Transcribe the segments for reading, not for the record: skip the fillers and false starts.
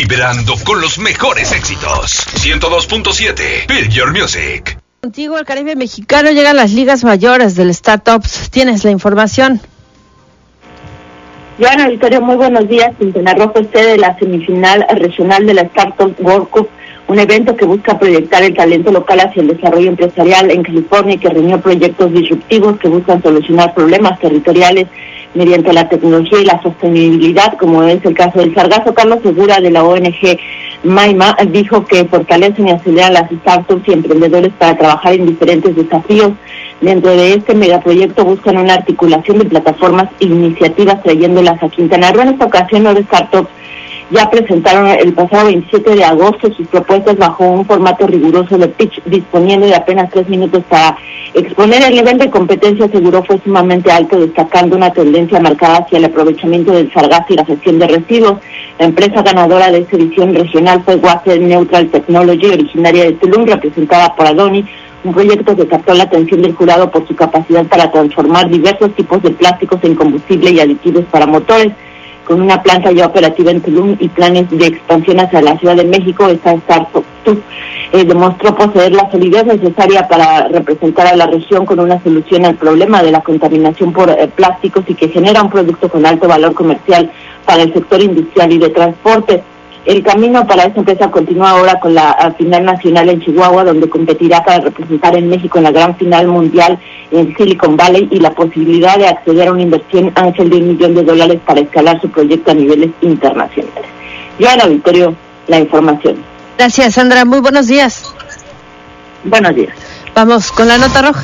vibrando con los mejores éxitos. 102.7 Feel Your Music. Contigo al Caribe mexicano llegan las ligas mayores del Startups. ¿Tienes la información? Joana Victoria, muy buenos días. Quintana Roo fue sede de la semifinal regional de la Startup World Cup, un evento que busca proyectar el talento local hacia el desarrollo empresarial en California y que reunió proyectos disruptivos que buscan solucionar problemas territoriales mediante la tecnología y la sostenibilidad, como es el caso del sargazo. Carlos Segura, de la ONG Maima, dijo que fortalecen y aceleran las startups y emprendedores para trabajar en diferentes desafíos. Dentro de este megaproyecto buscan una articulación de plataformas e iniciativas trayéndolas a Quintana Roo. En esta ocasión, los startups ya presentaron el pasado 27 de agosto sus propuestas bajo un formato riguroso de pitch, disponiendo de apenas 3 minutos para exponer. El nivel de competencia, aseguró, fue sumamente alto, destacando una tendencia marcada hacia el aprovechamiento del sargazo y la gestión de residuos. La empresa ganadora de esta edición regional fue Water Neutral Technology, originaria de Tulum, representada por Adoni, un proyecto que captó la atención del jurado por su capacidad para transformar diversos tipos de plásticos en combustible y aditivos para motores. Con una planta ya operativa en Tulum y planes de expansión hacia la Ciudad de México, esta startup demostró poseer la solidez necesaria para representar a la región con una solución al problema de la contaminación por plásticos y que genera un producto con alto valor comercial para el sector industrial y de transporte. El camino para esta empresa continúa ahora con la final nacional en Chihuahua, donde competirá para representar en México en la gran final mundial en Silicon Valley, y la posibilidad de acceder a una inversión ángel de $1 millón para escalar su proyecto a niveles internacionales. Joana Victorio, la información. Gracias, Sandra. Muy buenos días. Buenos días. Vamos con la nota roja.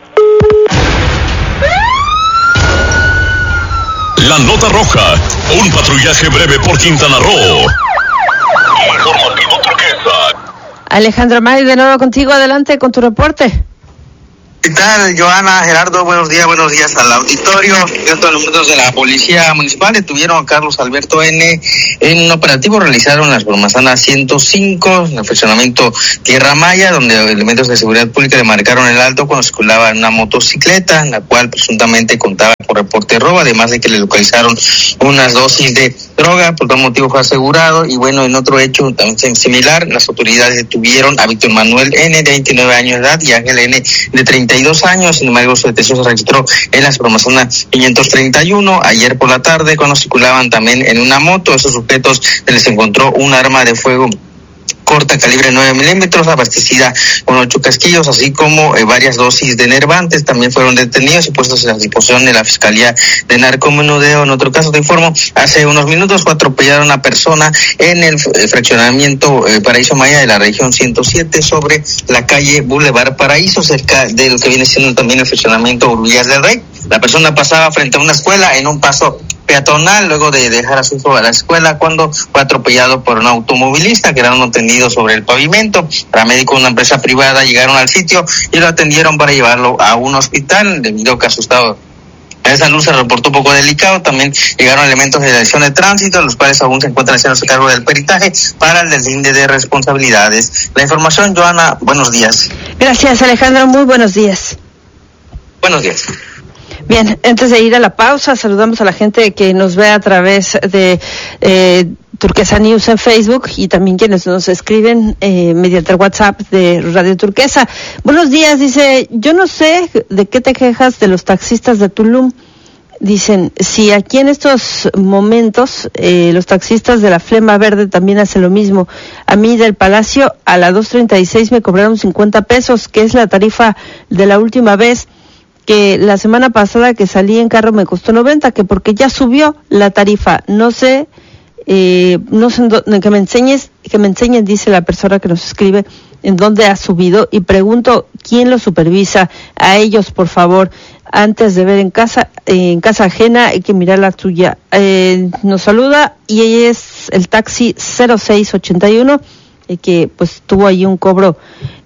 La nota roja, un patrullaje breve por Quintana Roo. Informativo Turquesa. Alejandro May, de nuevo contigo, adelante con tu reporte. ¿Qué tal, Joana, Gerardo? Buenos días al auditorio. Estos elementos de la Policía Municipal detuvieron a Carlos Alberto N. en un operativo realizado en la manzana 105, en el fraccionamiento Tierra Maya, donde elementos de seguridad pública le marcaron el alto cuando circulaba en una motocicleta, en la cual presuntamente contaba con reporte de robo, además de que le localizaron unas dosis de droga, por tal motivo fue asegurado. Y bueno, en otro hecho también similar, las autoridades detuvieron a Víctor Manuel N. de 29 años de edad y Ángel N. de 32 años. Sin embargo, su detención se registró en la zona 531 ayer por la tarde, cuando circulaban también en una moto. Esos sujetos se les encontró un arma de fuego corta calibre 9 milímetros, abastecida con 8 casquillos, así como varias dosis de nervantes. También fueron detenidos y puestos a disposición de la Fiscalía de Narcomenudeo. En otro caso, te informo, hace unos minutos fue atropellada una persona en el fraccionamiento Paraíso Maya de la región 107, sobre la calle Boulevard Paraíso, cerca de lo que viene siendo también el fraccionamiento Villas del Rey. La persona pasaba frente a una escuela en un paso peatonal luego de dejar a su hijo a la escuela, cuando fue atropellado por un automovilista. Quedaron tendidos sobre el pavimento. Paramédicos de una empresa privada llegaron al sitio y lo atendieron para llevarlo a un hospital, debido a que asustado de salud se reportó un poco delicado. También llegaron elementos de dirección de tránsito, los cuales aún se encuentran haciéndose cargo del peritaje para el deslinde de responsabilidades. La información, Joana, buenos días. Gracias, Alejandro, muy buenos días. Buenos días. Bien, antes de ir a la pausa, saludamos a la gente que nos ve a través de Turquesa News en Facebook, y también quienes nos escriben mediante el WhatsApp de Radio Turquesa. Buenos días, dice, yo no sé de qué te quejas de los taxistas de Tulum. Dicen, si aquí en estos momentos los taxistas de la Flema Verde también hacen lo mismo. A mí del Palacio a la 236 me cobraron 50 pesos, que es la tarifa de la última vez, que la semana pasada que salí en carro me costó 90, que porque ya subió la tarifa. No sé que me enseñes, dice la persona que nos escribe, en dónde ha subido, y pregunto, ¿quién lo supervisa? A ellos, por favor, antes de ver en casa ajena, hay que mirar la tuya. Nos saluda, y ella es el taxi 0681, que pues tuvo ahí un cobro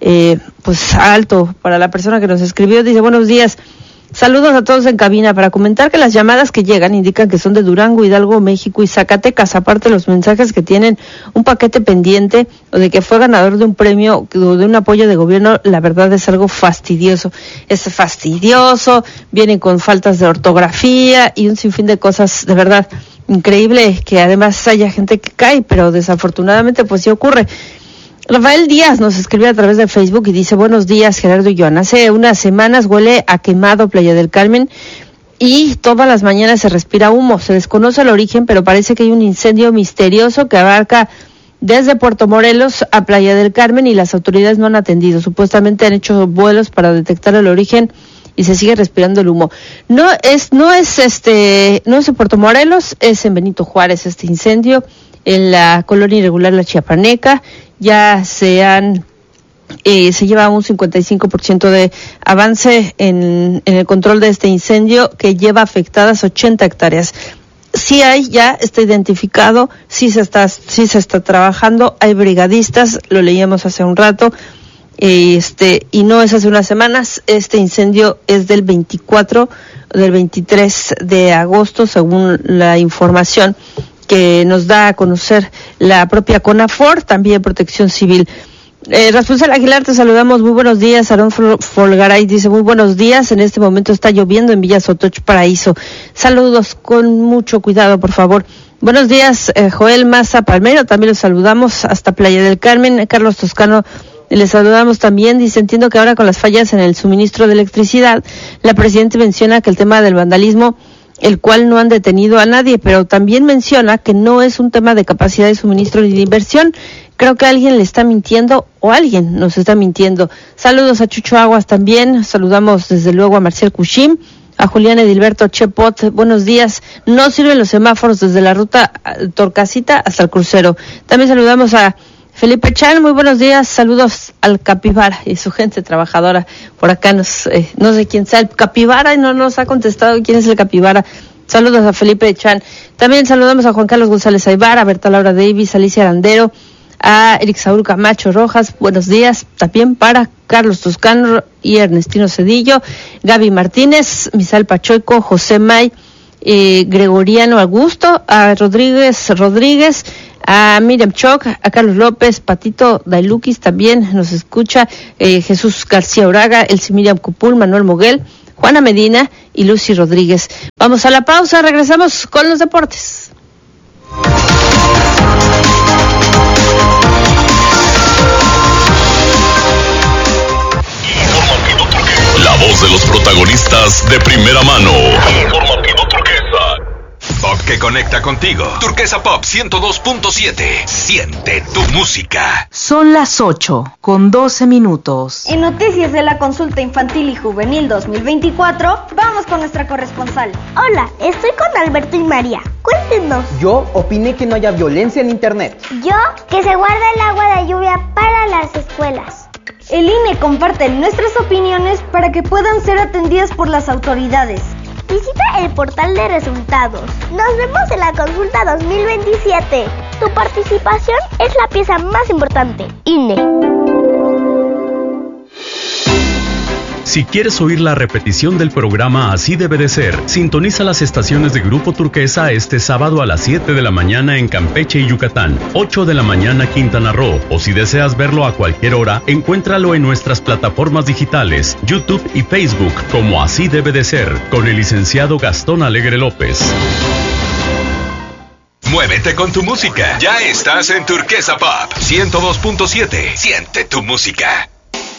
pues alto para la persona que nos escribió. Dice, buenos días, saludos a todos en cabina, para comentar que las llamadas que llegan indican que son de Durango, Hidalgo, México y Zacatecas. Aparte, los mensajes que tienen un paquete pendiente o de que fue ganador de un premio o de un apoyo de gobierno, la verdad es algo fastidioso. Es fastidioso, vienen con faltas de ortografía y un sinfín de cosas, de verdad. increíble que además haya gente que cae, pero desafortunadamente pues sí ocurre. Rafael Díaz nos escribe a través de Facebook y dice: buenos días, Gerardo y Joan. Hace unas semanas huele a quemado Playa del Carmen y todas las mañanas se respira humo. Se desconoce el origen, pero parece que hay un incendio misterioso que abarca desde Puerto Morelos a Playa del Carmen y las autoridades no han atendido. Supuestamente han hecho vuelos para detectar el origen y se sigue respirando el humo. No es en Puerto Morelos, es en Benito Juárez este incendio, en la colonia irregular La Chiapaneca. Ya se lleva un 55% de avance en el control de este incendio que lleva afectadas 80 hectáreas. Sí está identificado, sí se está trabajando, hay brigadistas, lo leíamos hace un rato, y no es hace unas semanas. Este incendio es del 23 de agosto, según la información que nos da a conocer la propia CONAFOR, también Protección Civil. Raspunzel Aguilar, te saludamos, muy buenos días. Aarón Folgaray dice: muy buenos días, en este momento está lloviendo en Villa Sotoch Paraíso. Saludos, con mucho cuidado, por favor. Buenos días, Joel Maza Palmero, también los saludamos hasta Playa del Carmen. Carlos Toscano, les saludamos también. Dice: entiendo que ahora con las fallas en el suministro de electricidad, la presidenta menciona que el tema del vandalismo, el cual no han detenido a nadie, pero también menciona que no es un tema de capacidad de suministro ni de inversión. Creo que alguien le está mintiendo o alguien nos está mintiendo. Saludos a Chucho Aguas también. Saludamos desde luego a Marcial Cushim, a Julián Edilberto Chepot. Buenos días. No sirven los semáforos desde la ruta Torcasita hasta el crucero. También saludamos a Felipe Chan. Muy buenos días. Saludos al Capibara y su gente trabajadora. Por acá no sé quién sea el Capibara y no nos ha contestado quién es el Capibara. Saludos a Felipe Chan. También saludamos a Juan Carlos González Aybar, a Berta Laura Davis, a Alicia Arandero, a Eric Saúl Camacho Rojas. Buenos días también para Carlos Toscano y Ernestino Cedillo, Gaby Martínez, Misael Pacheco, José May, Gregoriano Augusto, a Rodríguez, a Miriam Choc, a Carlos López, Patito Dailukis también nos escucha, Jesús García Oraga, Elsie Miriam Cupul, Manuel Moguel, Juana Medina y Lucy Rodríguez. Vamos a la pausa, regresamos con los deportes. La voz de los protagonistas de primera mano. Informativo Turquesa. Pop que conecta contigo. Turquesa Pop 102.7. Siente tu música. Son las 8:12. En noticias de la consulta infantil y juvenil 2024, vamos con nuestra corresponsal. Hola, estoy con Alberto y María. Cuéntenos. Yo opiné que no haya violencia en internet. Yo, que se guarda el agua de lluvia para las escuelas. El INE comparte nuestras opiniones para que puedan ser atendidas por las autoridades. Visita el portal de resultados. Nos vemos en la consulta 2027. Tu participación es la pieza más importante. INE. Si quieres oír la repetición del programa Así Debe de Ser, sintoniza las estaciones de Grupo Turquesa este sábado a las 7 de la mañana en Campeche y Yucatán, 8 de la mañana Quintana Roo, o si deseas verlo a cualquier hora, encuéntralo en nuestras plataformas digitales, YouTube y Facebook, como Así Debe de Ser, con el licenciado Gastón Alegre López. Muévete con tu música. Ya estás en Turquesa Pop 102.7. Siente tu música.